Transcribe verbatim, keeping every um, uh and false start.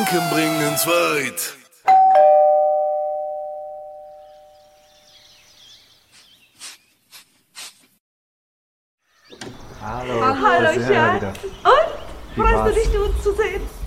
Gedanken bringen's weit. Hallo, Hallo, das ist Hannah Schatz. wieder. Und? Wie Freust war's? du dich, uns zu sehen?